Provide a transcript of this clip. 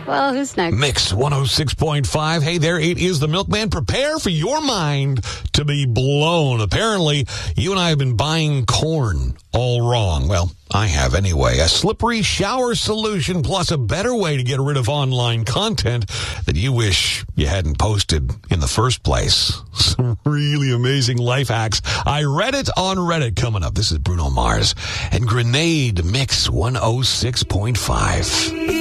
Well, who's next? Mix 106.5. Hey there, it is the Milkman. Prepare for your mind to be blown. Apparently, you and I have been buying corn all wrong. Well, I have anyway. A slippery shower solution plus a better way to get rid of online content that you wish you hadn't posted in the first place. Some really amazing life hacks. I read it on Reddit coming up. This is Bruno Mars and Grenade Mix 106.5.